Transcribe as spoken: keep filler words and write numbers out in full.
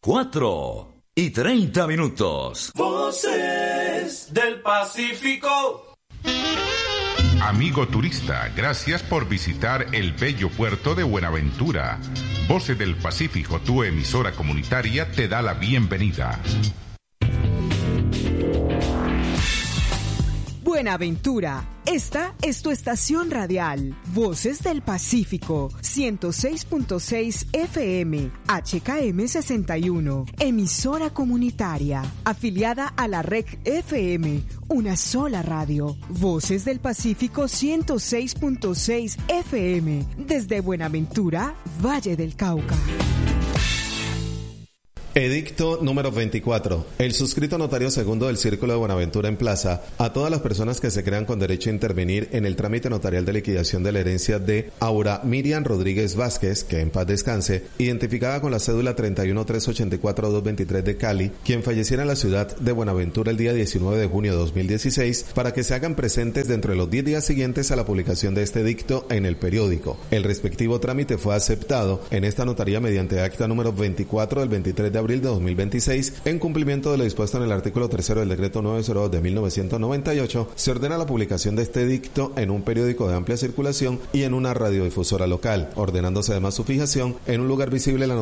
cuatro y treinta minutos. Voces del Pacífico. Amigo turista, gracias por visitar el bello puerto de Buenaventura. Voces del Pacífico, tu emisora comunitaria, te da la bienvenida. Buenaventura, esta es tu estación radial, Voces del Pacífico, ciento seis punto seis F M, H K M sesenta y uno, emisora comunitaria, afiliada a la R E C F M, una sola radio, Voces del Pacífico ciento seis punto seis F M, desde Buenaventura, Valle del Cauca. Edicto número veinticuatro. El suscrito notario segundo del Círculo de Buenaventura emplaza a todas las personas que se crean con derecho a intervenir en el trámite notarial de liquidación de la herencia de Aura Miriam Rodríguez Vázquez, que en paz descanse, identificada con la cédula treinta y uno tres ochenta y cuatro dos veintitrés de Cali, quien falleciera en la ciudad de Buenaventura el día diecinueve de junio de dos mil dieciséis, para que se hagan presentes dentro de los diez días siguientes a la publicación de este edicto en el periódico. El respectivo trámite fue aceptado en esta notaría mediante acta número veinticuatro del veintitrés de abril de dos mil veintiséis, en cumplimiento de lo dispuesto en el artículo tercero del decreto novecientos dos de mil novecientos noventa y ocho, se ordena la publicación de este edicto en un periódico de amplia circulación y en una radiodifusora local, ordenándose además su fijación en un lugar visible en la